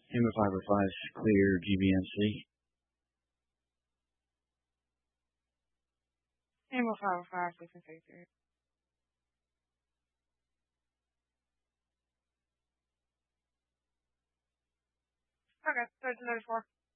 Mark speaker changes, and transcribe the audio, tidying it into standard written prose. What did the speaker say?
Speaker 1: Hammer Fiber 5 clear GBNC.
Speaker 2: Hammer 505, listen to you. Okay, 1394.